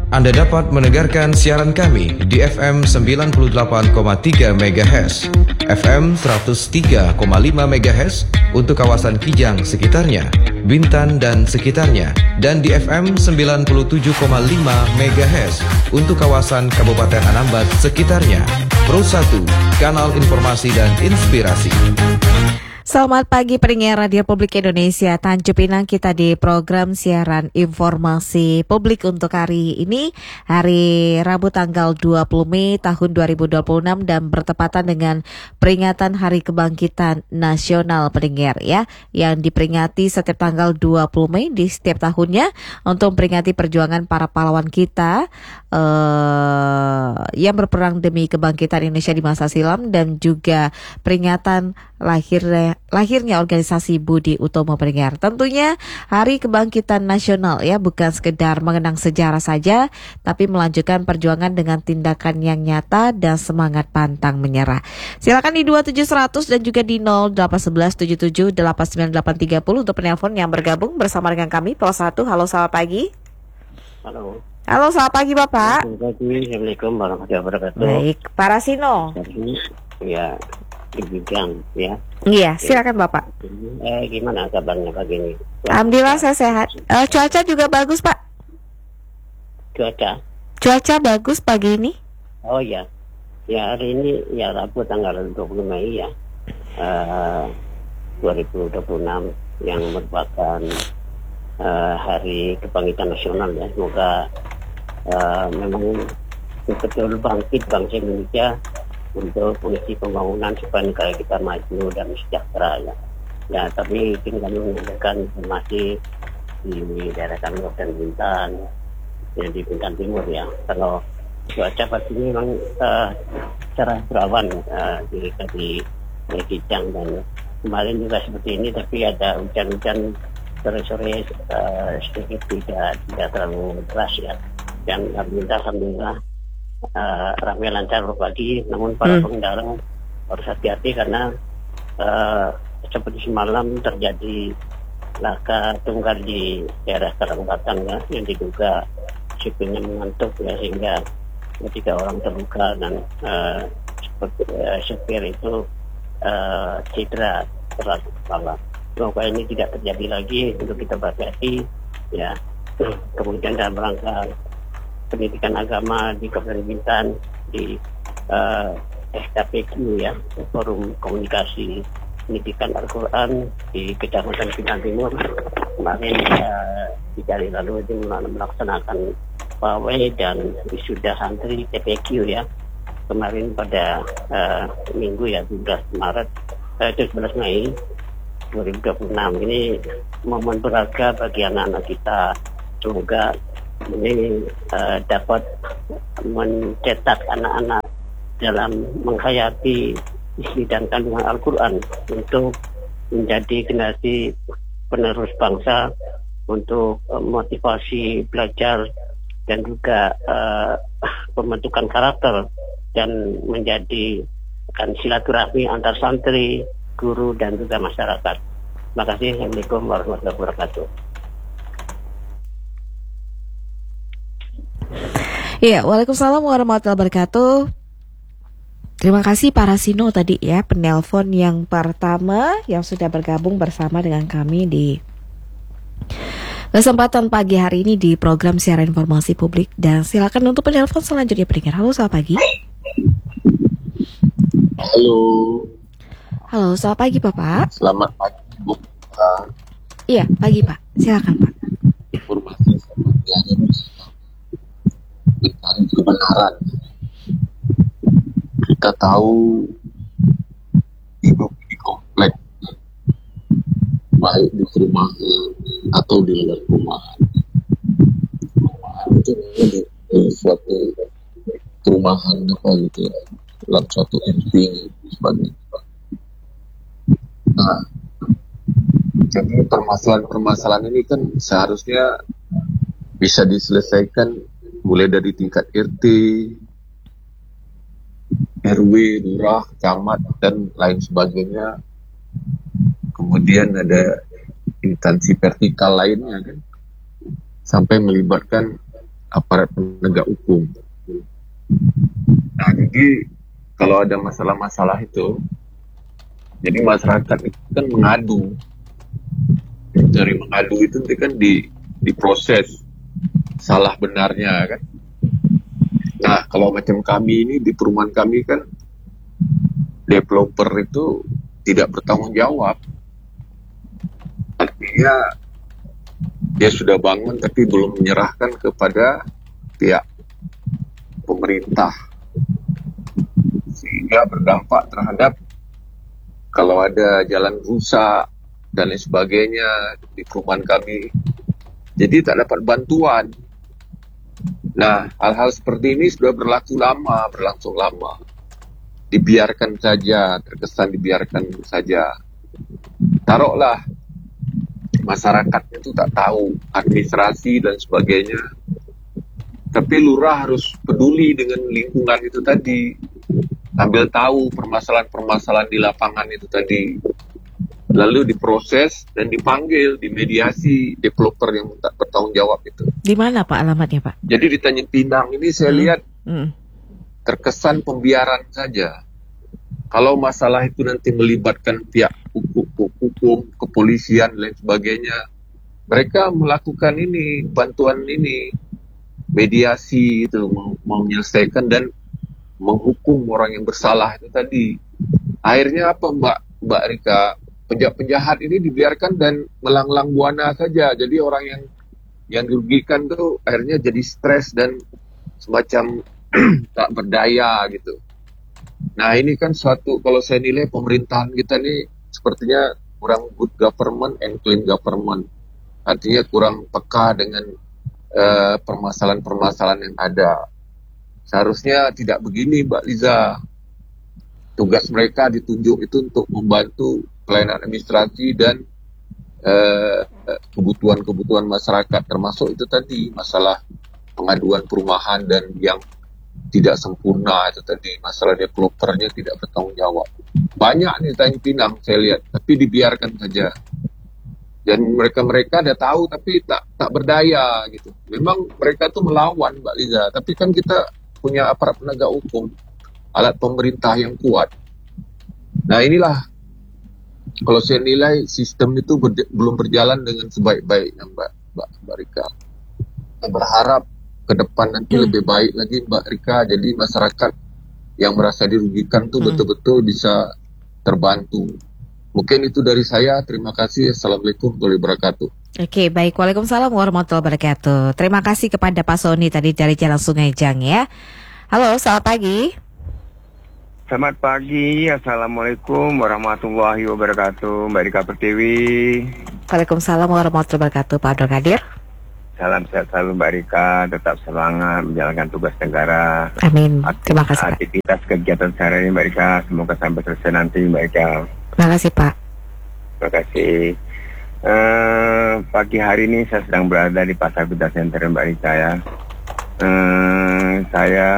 Anda dapat mendengarkan siaran kami di FM 98,3 MHz, FM 103,5 MHz untuk kawasan Kijang sekitarnya, Bintan dan sekitarnya, dan di FM 97,5 MHz untuk kawasan Kabupaten Anambas sekitarnya. Pro 1, kanal informasi dan inspirasi. Selamat pagi pendengar Radio Publik Indonesia. Tanjung Pinang, kita di program siaran informasi publik untuk hari ini, hari Rabu tanggal 20 Mei tahun 2026 dan bertepatan dengan peringatan Hari Kebangkitan Nasional pendengar ya, yang diperingati setiap tanggal 20 Mei di setiap tahunnya untuk memperingati perjuangan para pahlawan kita yang berperang demi kebangkitan Indonesia di masa silam, dan juga peringatan lahirnya organisasi Budi Utomo pendengar. Tentunya Hari Kebangkitan Nasional ya, bukan sekedar mengenang sejarah saja, tapi melanjutkan perjuangan dengan tindakan yang nyata dan semangat pantang menyerah. Silakan di 27100 dan juga di 0811 77 89830 untuk penelpon yang bergabung bersama dengan kami. Pro 1, halo selamat pagi. Halo selamat pagi Bapak. Assalamualaikum warahmatullahi wabarakatuh. Baik, Pak Rasino. Ya, di bidang ya. Iya, silakan Bapak. Gimana kabarnya pagi ini? Alhamdulillah saya sehat. Cuaca juga bagus Pak. Cuaca bagus pagi ini. Oh ya. Ya, hari ini ya Rabu tanggal 20 Mei ya. 2026 yang merupakan Hari Kebangkitan Nasional ya. Semoga memang betul bangkit bangsa Indonesia untuk mengisi pembangunan supaya negara kita maju dan sejahtera ya. Ya, tapi ingin kami menyampaikan informasi di daerah kami dan Bintan, ya, di Bintan Timur ya. Kalau cuaca pasti memang cerah berawan di Kijang, dan kemarin juga seperti ini, tapi ada hujan-hujan sore-sore sedikit tidak terlalu deras ya. Dan alhamdulillah ramai lancar pagi, namun para pengendara harus hati-hati karena seperti semalam terjadi laka tunggal di daerah Karangbatang ya, yang diduga sipirnya mengantuk ya, sehingga 3 orang terluka dan sipir itu cedera keras kepala. Semoga ini tidak terjadi lagi, untuk kita berhati-hati ya. Kemudian dalam rangka pendidikan agama di Kabupaten Bintan, di SKPQ ya, Forum Komunikasi Pendidikan Al-Quran di Kecamatan Bintan Timur, kemarin 3 hari lalu itu melaksanakan pawai dan wisuda santri TPQ ya, kemarin pada Minggu ya, 11 Mei 2026. Ini momen berharga bagi anak-anak kita. Semoga ini dapat mencetak anak-anak dalam menghayati isi dan kandungan Al-Quran untuk menjadi generasi penerus bangsa, untuk motivasi belajar dan juga pembentukan karakter, dan menjadikan silaturahmi antar santri, guru dan juga masyarakat. Terima kasih. Assalamualaikum warahmatullahi wabarakatuh. Iya, waalaikumsalam warahmatullahi wabarakatuh. Terima kasih Pak Rasino tadi ya, penelpon yang pertama yang sudah bergabung bersama dengan kami di kesempatan pagi hari ini di program siaran informasi publik. Dan silakan untuk penelpon selanjutnya pendengar. Halo, selamat pagi. Halo, selamat pagi Bapak. Selamat pagi Bu. Iya, pagi Pak. Silakan Pak. Informasi seperti ada mencari kebenaran. Kita tahu hidup di komplek, baik di perumahan atau di luar perumahan. Perumahan itu memang suatu perumahan apa gitu ya, dalam suatu inti sebagainya. Nah, jadi permasalahan ini kan seharusnya bisa diselesaikan mulai dari tingkat RT, RW, lurah, camat, dan lain sebagainya. Kemudian ada instansi vertikal lainnya kan, sampai melibatkan aparat penegak hukum. Nah, jadi kalau ada masalah-masalah itu, jadi masyarakat itu kan mengadu. Dari mengadu itu nanti kan diproses salah benarnya kan. Nah, kalau macam kami ini di perumahan kami kan developer itu tidak bertanggung jawab. Artinya dia sudah bangun tapi belum menyerahkan kepada pihak pemerintah, sehingga berdampak terhadap kalau ada jalan rusak dan lain sebagainya di perumahan kami, jadi tak dapat bantuan. Nah, hal-hal seperti ini sudah berlangsung lama, dibiarkan saja, terkesan dibiarkan saja. Taruhlah masyarakat itu tak tahu administrasi dan sebagainya, tapi lurah harus peduli dengan lingkungan itu tadi, ambil tahu permasalahan-permasalahan di lapangan itu tadi, lalu diproses dan dipanggil, dimediasi developer yang tak bertanggung jawab itu. Di mana Pak alamatnya Pak? Jadi di Tanjung Pinang ini saya lihat terkesan pembiaran saja. Kalau masalah itu nanti melibatkan pihak hukum, kepolisian, lain sebagainya, mereka melakukan ini, bantuan ini, mediasi itu, mau menyelesaikan dan menghukum orang yang bersalah itu tadi. Akhirnya apa Mbak Rika? Penjahat ini dibiarkan dan melanglang buana saja. Jadi orang yang dirugikan tuh akhirnya jadi stres dan semacam tak berdaya gitu. Nah, ini kan suatu, kalau saya nilai pemerintahan kita ini sepertinya kurang good government and clean government. Artinya kurang peka dengan permasalahan-permasalahan yang ada. Seharusnya tidak begini, Mbak Liza. Tugas mereka ditunjuk itu untuk membantu pelayanan administrasi dan kebutuhan-kebutuhan masyarakat, termasuk itu tadi masalah pengaduan perumahan dan yang tidak sempurna itu tadi, masalah developernya tidak bertanggung jawab. Banyak nih Tanjung Pinang saya lihat, tapi dibiarkan saja. Dan mereka ada tahu tapi tak berdaya gitu. Memang mereka tuh melawan Mbak Liza, tapi kan kita punya aparat penegak hukum, alat pemerintah yang kuat. Nah, inilah kalau saya nilai sistem itu belum berjalan dengan sebaik-baiknya Mbak Rika. Saya berharap ke depan nanti lebih baik lagi Mbak Rika. Jadi masyarakat yang merasa dirugikan tuh betul-betul bisa terbantu. Mungkin itu dari saya. Terima kasih. Assalamualaikum warahmatullahi wabarakatuh. Oke, baik. Waalaikumsalam warahmatullahi wabarakatuh. Terima kasih kepada Pak Sony tadi dari Jalan Sungai Jang ya. Halo, selamat pagi. Selamat pagi. Assalamualaikum warahmatullahi wabarakatuh. Mbak Rika Pertiwi. Waalaikumsalam warahmatullahi wabarakatuh. Pak Abdul Qadir. Salam sehat selalu Mbak Rika, tetap semangat menjalankan tugas negara. Amin. Terima kasih Pak. Aktivitas kegiatan sehari ini Mbak Rika, semoga sampai selesai nanti Mbak Rika. Terima kasih Pak. Terima kasih. Pagi hari ini saya sedang berada di Pasar Buta Center Mbak Rika ya. Saya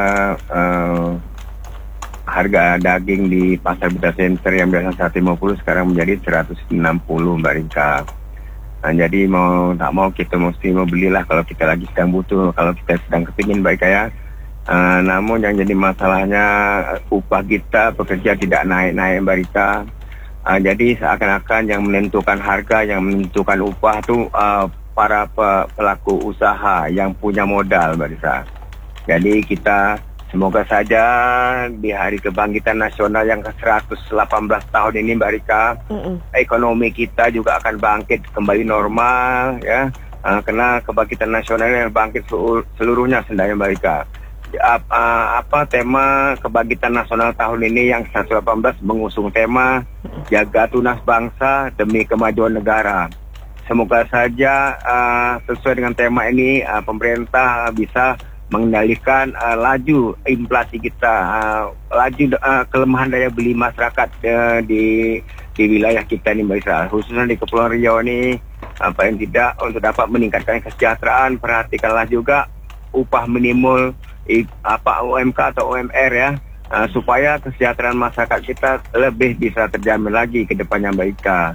harga daging di Pasar Buta Center yang biasa 150 sekarang menjadi 160 Mbak Rika. Nah, jadi mau tak mau kita mesti mau belilah kalau kita lagi sedang butuh, kalau kita sedang kepingin baik ya. Namun yang jadi masalahnya upah kita pekerja tidak naik-naik Mbak Rika. Jadi seakan-akan yang menentukan harga, yang menentukan upah itu para pelaku usaha yang punya modal Mbak Rika. Jadi kita semoga saja di Hari Kebangkitan Nasional yang ke-118 tahun ini Mbak Rika, ekonomi kita juga akan bangkit kembali normal ya. Karena kebangkitan nasional yang bangkit seluruhnya sebenarnya Mbak Rika. Apa tema kebangkitan nasional tahun ini yang 118 mengusung tema jaga tunas bangsa demi kemajuan negara. Semoga saja sesuai dengan tema ini pemerintah bisa mengendalikan laju inflasi kita, laju kelemahan daya beli masyarakat di wilayah kita ini Mbak Isra, khususnya di Kepulauan Riau ini, paling tidak untuk dapat meningkatkan kesejahteraan. Perhatikanlah juga upah minimum UMK atau UMR ya, supaya kesejahteraan masyarakat kita lebih bisa terjamin lagi ke depannya Mbak Ika.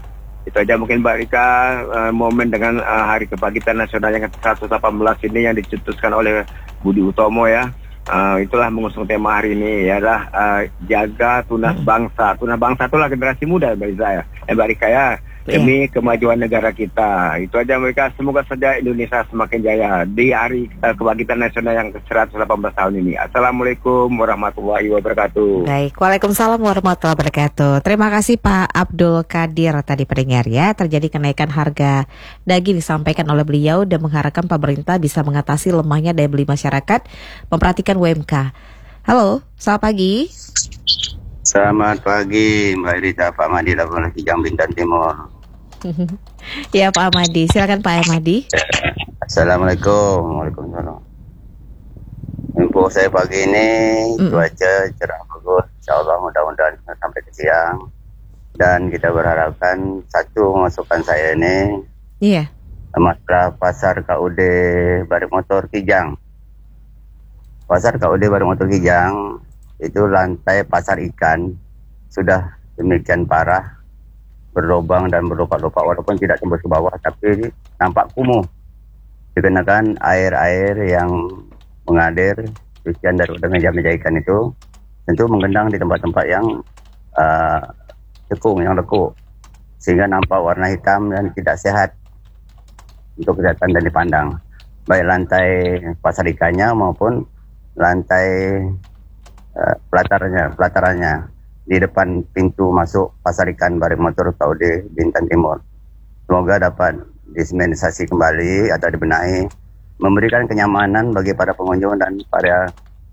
Itu aja mungkin Mbak Rika, momen dengan Hari Kebangkitan Nasional yang ke-118 ini yang dicetuskan oleh Budi Utomo ya. Itulah mengusung tema hari ini ialah jaga tunas bangsa. Tunas bangsa itulah generasi muda Mbak Rika ya. Demi kemajuan negara kita. Itu aja mereka. Semoga saja Indonesia semakin jaya di Hari Kebangkitan Nasional yang ke-118 tahun ini. Assalamualaikum warahmatullahi wabarakatuh. Baik, waalaikumsalam warahmatullahi wabarakatuh. Terima kasih Pak Abdul Qadir tadi pendengar ya. Terjadi kenaikan harga daging disampaikan oleh beliau dan mengharapkan pemerintah bisa mengatasi lemahnya daya beli masyarakat, memperhatikan UMK. Halo, selamat pagi. Selamat pagi Mbak Rita, Pak Madi Labuan Kijang, Bintan Timur. Ya Pak Ahmadi, silakan Pak Ahmadi. Assalamualaikum. Waalaikumsalam. Info saya pagi ini cuaca cerah bagus, insyaallah mudah-mudahan sampai ke siang. Dan kita berharapkan satu masukan saya ini, masalah pasar KUD Bari Motor Kijang. Pasar KUD Bari Motor Kijang itu lantai pasar ikan sudah demikian parah, berlubang dan berlupak-lupak, walaupun tidak tembus ke bawah tapi nampak kumuh dikarenakan air-air yang mengalir cucian dari meja-meja ikan itu tentu menggendang di tempat-tempat yang tekung, yang lekuk, sehingga nampak warna hitam dan tidak sehat untuk kesehatan dan dipandang, baik lantai pasar ikannya maupun lantai pelatarannya di depan pintu masuk pasar ikan Bari Motor KUD Bintan Timur. Semoga dapat disemenisasi kembali atau dibenahi, memberikan kenyamanan bagi para pengunjung dan para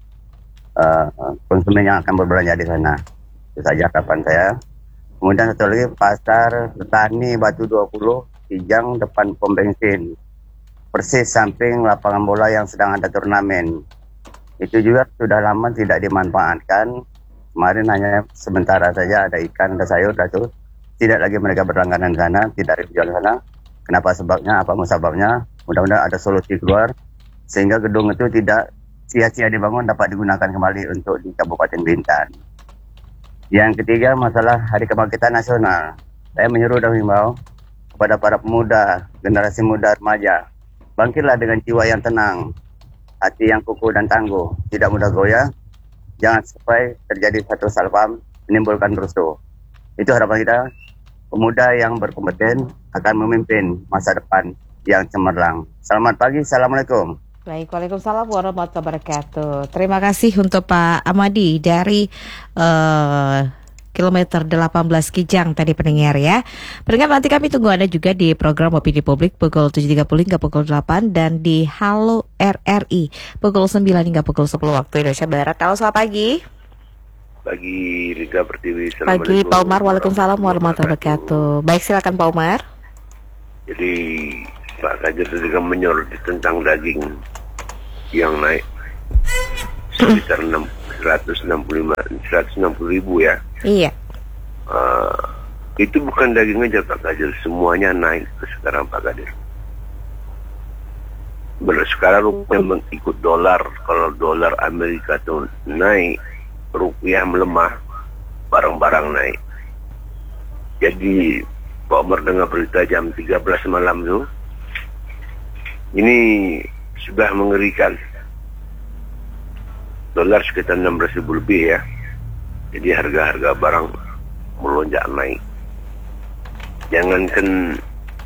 konsumen yang akan berbelanja di sana. Itu saja harapan saya. Kemudian satu lagi, pasar Petani Batu 20 Kijang depan pom bensin, persis samping lapangan bola yang sedang ada turnamen. Itu juga sudah lama tidak dimanfaatkan. Kemarin hanya sementara saja ada ikan, ada sayur, itu tidak lagi mereka berlangganan di sana, tidak dijual di sana. Kenapa sebabnya? Apa musababnya? Mudah-mudahan ada solusi keluar sehingga gedung itu tidak sia-sia dibangun, dapat digunakan kembali untuk di Kabupaten Bintan. Yang ketiga, masalah Hari Kebangkitan Nasional. Saya menyuruh dan mengimbau kepada para pemuda, generasi muda, remaja, bangkitlah dengan jiwa yang tenang, hati yang kukuh dan tangguh, tidak mudah goyah. Jangan sampai terjadi satu salah paham menimbulkan rusuh. Itu harapan kita, pemuda yang berkompeten akan memimpin masa depan yang cemerlang. Selamat pagi, Assalamualaikum. Baik, waalaikumsalam warahmatullahi wabarakatuh. Terima kasih untuk Pak Ahmadi dari kilometer 18 Kijang tadi pendengar ya. Pendengar, nanti kami tunggu Anda juga di program Opini Publik pukul 7.30 hingga pukul 8 dan di Halo RRI pukul 9 hingga pukul 10 waktu Indonesia Barat. Halo, selamat pagi. Pagi Rika Pertiwi. Pagi Pak Umar, waalaikumsalam warahmatullahi wabarakatuh. Baik, silakan Pak Umar. Jadi Pak Kajar juga menyoroti tentang daging yang naik sekitar 160 ribu ya. Iya. Itu bukan daging aja Pak Kadir, semuanya naik sekarang Pak Kadir. Sekarang rupiah mengikut dolar. Kalau dolar Amerika tuh naik, rupiah melemah, barang-barang naik. Jadi Pak Umar dengar berita jam 13 malam tuh, ini sudah mengerikan. Dolar sekitar 16.000 lebih ya. Jadi harga-harga barang melonjak naik. Jangankan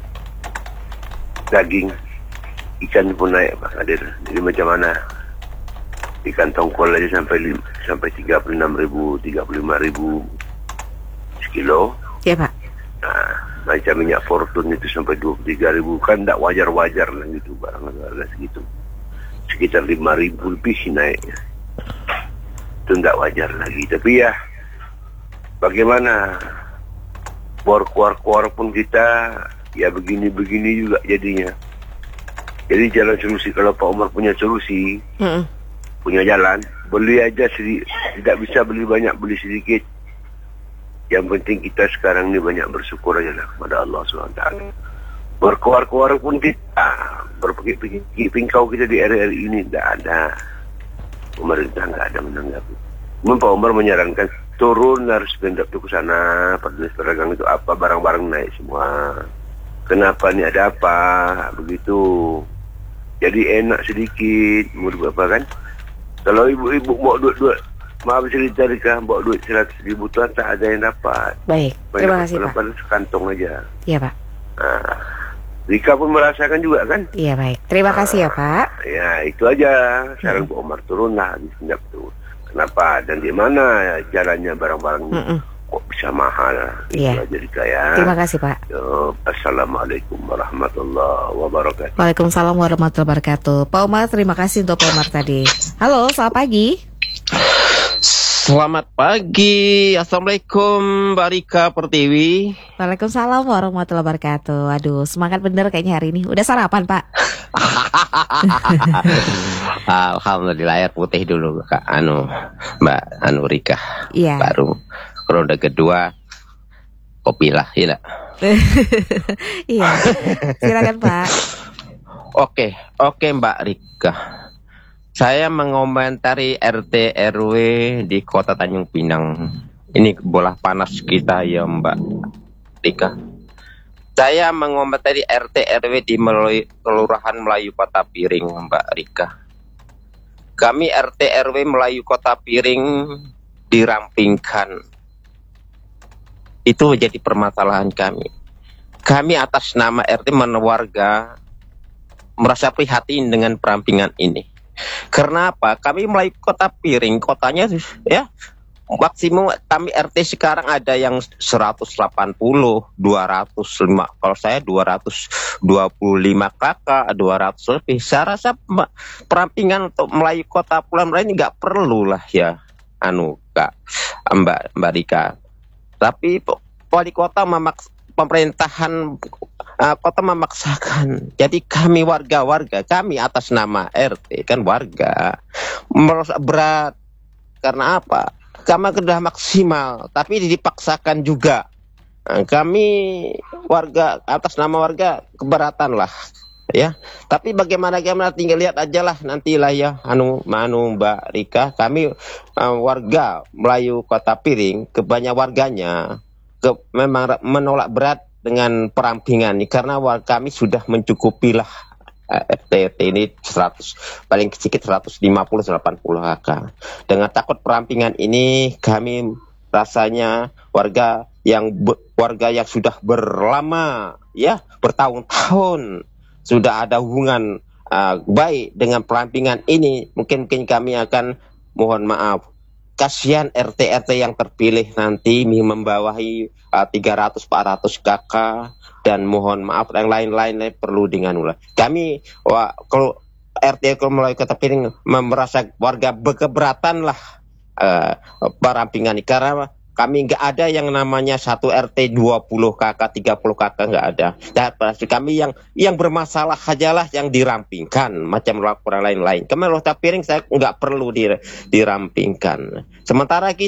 daging, ikan pun naik Pak Kadir. Jadi macam mana? Ikan tongkol aja sampai 36.000, 35.000 sekilo. Iya Pak. Nah, macam minyak Fortune itu sampai 23.000, kan tak wajar-wajar lah gitu barang harga segitu. Sekitar 5.000 lebih naiknya. Itu tidak wajar lagi. Tapi ya bagaimana, keluar pun kita ya begini-begini juga jadinya. Jadi jalan solusi, kalau Pak Umar punya solusi, punya jalan, beli aja tidak bisa beli banyak, beli sedikit. Yang penting kita sekarang ini banyak bersyukur aja lah kepada Allah SWT. Berkeluar pun kita, berpergi pingkau kita di RRI ini tidak ada. Pemerintah nggak ada menanggapi. Pak Umar menyarankan turun harus stand up tuh ke sana, Dinas Perdagangan itu apa, barang-barang naik semua. Kenapa nih, ada apa? Begitu. Jadi enak sedikit, mau apa kan? Kalau ibu-ibu mau duit, maaf cerita Rika, bawa duit 100.000 tuan tak ada yang dapat. Baik, terima kasih Pak. Pada sekantong aja. Iya Pak. Rika pun merasakan juga kan? Iya baik, terima kasih ya Pak. Ya itu aja. Sekarang Bu Omar turunlah di Sindap tuh. Kenapa dan di mana jalannya barang-barangnya? Kok bisa mahal? Iya. Itu aja Rika ya. Terima kasih Pak. Assalamualaikum warahmatullahi wabarakatuh. Waalaikumsalam warahmatullahi wabarakatuh. Pak Umar, terima kasih untuk Pak Umar tadi. Halo, selamat pagi. Selamat pagi. Assalamualaikum Mbak Rika Pertiwi. Waalaikumsalam warahmatullahi wabarakatuh. Aduh, semangat bener kayaknya hari ini. Udah sarapan Pak? Alhamdulillah, air putih dulu Kak Mbak Rika. Iya. Baru ronde kedua kopi lah, ya. Iya. Silakan Pak. Oke Mbak Rika. Saya mengomentari RT RW di Kota Tanjung Pinang. Ini bola panas kita ya Mbak Rika. Saya mengomentari RT RW di Kelurahan Melayu Kota Piring Mbak Rika. Kami RT RW Melayu Kota Piring dirampingkan. Itu menjadi permasalahan kami. Kami atas nama RT warga merasa prihatin dengan perampingan ini. Karena apa? Kami Melayu Kota Piring, kotanya ya maksimum kami RT sekarang ada yang 180, 205. Kalau saya 225 kakak, 200 lebih. Saya rasa perampingan untuk Melayu Kota Pulau ini nggak perlu lah ya, Kak Mbak Rika. Tapi wali kota pemerintahan kota memaksakan. Jadi kami warga-warga, kami atas nama RT kan warga merasa berat. Karena apa? Kami sudah maksimal, tapi dipaksakan juga. Kami warga atas nama warga keberatan lah, ya. Tapi bagaimana tinggal lihat aja lah nantilah ya, Mbak Rika. Kami warga Melayu Kota Piring, kebanyakan warganya memang menolak berat dengan perampingan ini karena kami sudah mencukupi lah RT ini 100 paling sedikit 150-80 kakak. Dengan takut perampingan ini kami rasanya warga yang sudah berlama ya bertahun-tahun sudah ada hubungan baik dengan perampingan ini, mungkin kami akan mohon maaf. Kasihan RT-RT yang terpilih nanti membawahi 300-400 kakak dan mohon maaf yang lain-lain perlu dengan ulah. Kami kalau RT Melayu Kota Piring merasa warga keberatan lah perampingan ini karena kami nggak ada yang namanya satu RT 20 kakak 30 kakak nggak ada. Dan kami yang bermasalah ajalah yang dirampingkan macam laporan lain-lain. Kami Kota Piring saya nggak perlu dirampingkan. Sementara kita